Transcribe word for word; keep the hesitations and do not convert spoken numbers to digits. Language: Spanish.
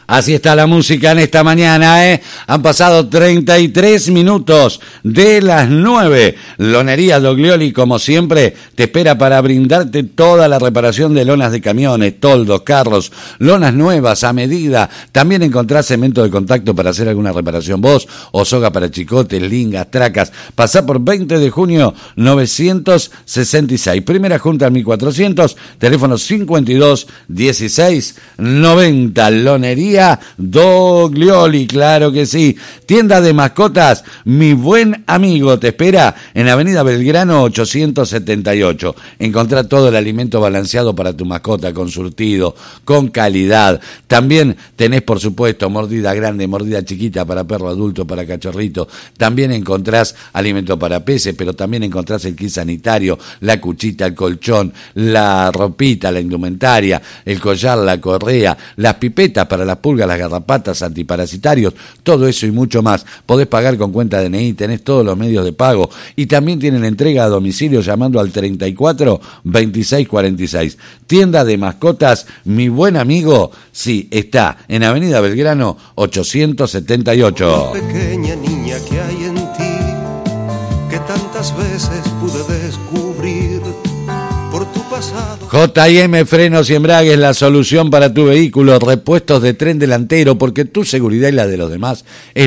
Así está la música en esta mañana, ¿eh? Han pasado treinta y tres minutos de las nueve. Lonería Doglioli, como siempre, te espera para brindarte toda la reparación de lonas de camiones, toldos, carros, lonas nuevas a medida. También encontrás cemento de contacto para hacer alguna reparación vos, o soga para chicotes, lingas, tracas. Pasá por veinte de junio novecientos sesenta y seis. Primera Junta al mil cuatrocientos, teléfono cincuenta y dos dieciséis noventa. Lonería Doglioli, claro que sí. Tienda de mascotas, Mi Buen Amigo, te espera en Avenida Belgrano ochocientos setenta y ocho. Encontrá todo el alimento balanceado para tu mascota, con surtido, con calidad. También tenés, por supuesto, mordida grande, mordida chiquita para perro adulto, para cachorrito. También encontrás alimento para peces, pero también encontrás el kit sanitario, la cuchita, el colchón, la ropita, la indumentaria, el collar, la correa, las pipetas para las pulgas, las garrapatas, antiparasitarios, todo eso y mucho más. Podés pagar con cuenta D N I, tenés todos los medios de pago y también tienen entrega a domicilio llamando al treinta y cuatro veintiséis cuarenta y seis. Tienda de mascotas Mi Buen Amigo, sí, está en Avenida Belgrano ochocientos setenta y ocho. Pequeña niña que hay en ti, que tantas veces pude descubrir por tu pasado. J y M Frenos y Embragues, la solución para tu vehículo, repuestos de tren delantero, porque tu seguridad y la de los demás es